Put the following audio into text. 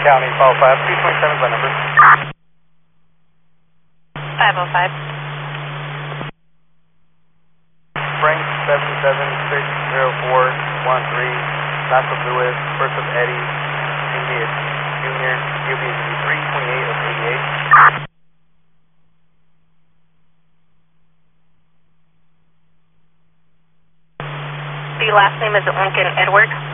County, follow 5, 227 by number. 505. Frank 7760413, last of Lewis, first of Eddie, Junior, UB 328 of 88. The last name is Lincoln Edward.